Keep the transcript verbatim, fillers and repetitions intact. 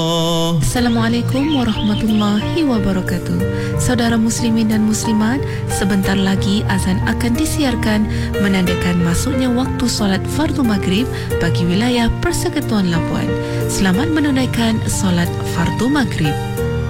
Assalamualaikum warahmatullahi wabarakatuh. Saudara muslimin dan muslimat, sebentar lagi azan akan disiarkan menandakan masuknya waktu solat fardu maghrib bagi wilayah Persekutuan Labuan. Selamat menunaikan solat fardu maghrib.